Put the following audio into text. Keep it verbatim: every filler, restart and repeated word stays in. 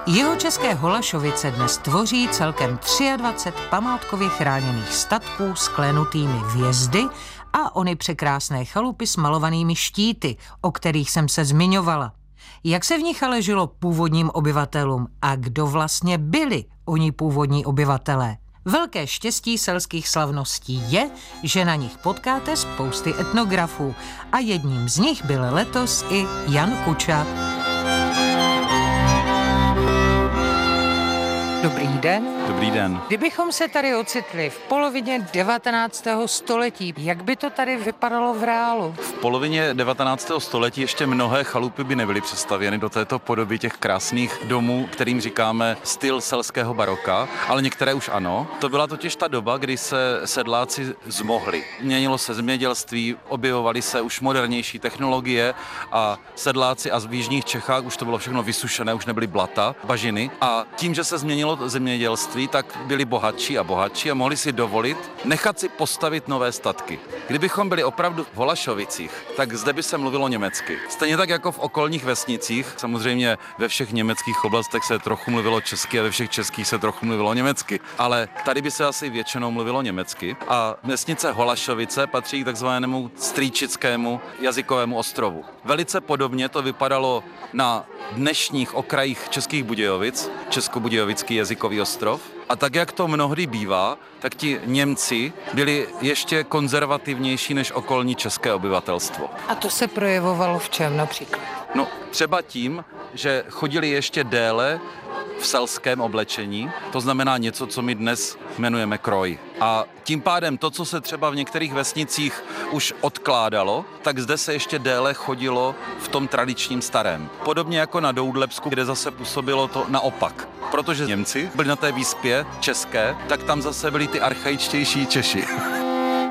Jihočeské Holašovice dnes tvoří celkem dvacet tři památkově chráněných statků s klenutými vjezdy a ony překrásné chalupy s malovanými štíty, o kterých jsem se zmiňovala. Jak se v nich ale žilo původním obyvatelům a kdo vlastně byli oni původní obyvatelé? Velké štěstí selských slavností je, že na nich potkáte spousty etnografů a jedním z nich byl letos i Jan Kuča. Dobrý den. Dobrý den. Kdybychom se tady ocitli v polovině devatenáctého století, jak by to tady vypadalo v reálu? V polovině devatenáctého století ještě mnohé chalupy by nebyly přestavěny do této podoby těch krásných domů, kterým říkáme styl selského baroka, ale některé už ano. To byla totiž ta doba, kdy se sedláci zmohli. Měnilo se zemědělství, objevovaly se už modernější technologie a sedláci a v jižních Čechách už to bylo všechno vysušené, už nebyly blata, bažiny a tím, že se změnilo zemědělství, tak byli bohatší a bohatší a mohli si dovolit nechat si postavit nové statky. Kdybychom byli opravdu v Holašovicích, tak zde by se mluvilo německy. Stejně tak jako v okolních vesnicích, samozřejmě ve všech německých oblastech se trochu mluvilo česky a ve všech českých se trochu mluvilo německy, ale tady by se asi většinou mluvilo německy. A vesnice Holašovice patří k takzvanému strýčickému jazykovému ostrovu. Velice podobně to vypadalo na dnešních okrajích Českých Budějovic, Českobudějovický jazykový ostrov. A tak, jak to mnohdy bývá, tak ti Němci byli ještě konzervativnější než okolní české obyvatelstvo. A to se projevovalo v čem například? No, třeba tím, že chodili ještě déle v selském oblečení, to znamená něco, co my dnes jmenujeme kroj. A tím pádem to, co se třeba v některých vesnicích už odkládalo, tak zde se ještě déle chodilo v tom tradičním starém. Podobně jako na Doudlebsku, kde zase působilo to naopak. Protože Němci byli na té výspě české, tak tam zase byli ty archaičtější Češi.